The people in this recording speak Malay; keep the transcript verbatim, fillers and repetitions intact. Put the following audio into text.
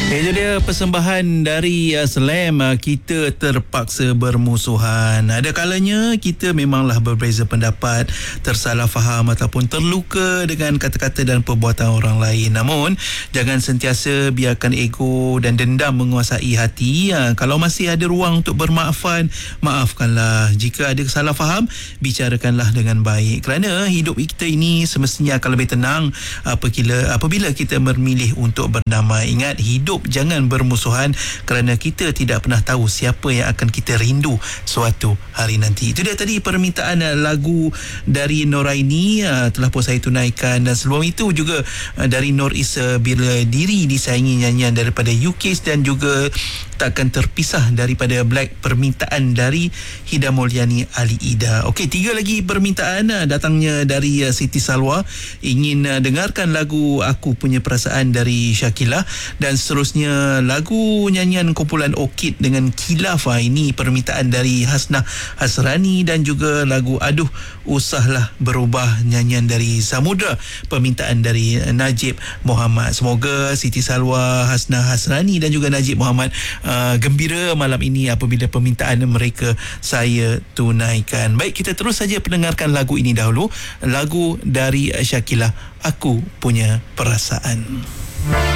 Itu dia persembahan dari uh, Slam, uh, Kita Terpaksa Bermusuhan. Ada kalanya kita memanglah berbeza pendapat, tersalah faham ataupun terluka dengan kata-kata dan perbuatan orang lain. Namun jangan sentiasa biarkan ego dan dendam menguasai hati. uh, Kalau masih ada ruang untuk bermaafan, maafkanlah. Jika ada salah faham, bicarakanlah dengan baik. Kerana hidup kita ini semestinya akan lebih tenang apabila, apabila kita memilih untuk berdamai. Ingat, hidup jangan bermusuhan kerana kita tidak pernah tahu siapa yang akan kita rindu suatu hari nanti. Itu dia tadi permintaan lagu dari Noraini, uh, telah pun saya tunaikan. Dan sebelum itu juga uh, dari Nur Isa, Bila Diri disayangi, nyanyian daripada U K dan juga Takkan Terpisah daripada Black, permintaan dari Hida Mulyani Ali Ida. Okey, tiga lagi permintaan uh, datangnya dari uh, Siti Salwa, ingin uh, dengarkan lagu Aku Punya Perasaan dari Syakila, dan seterusnya lagu nyanyian kumpulan Orchid dengan Khilaf. Ini permintaan dari Hasnah Hasrani, dan juga lagu Aduh Usahlah Berubah, nyanyian dari Samudra, permintaan dari Najib Muhammad. Semoga Siti Salwa, Hasnah Hasrani dan juga Najib Muhammad uh, gembira malam ini apabila permintaan mereka saya tunaikan. Baik, kita terus saja pendengarkan lagu ini dahulu. Lagu dari Syakila, Aku Punya Perasaan.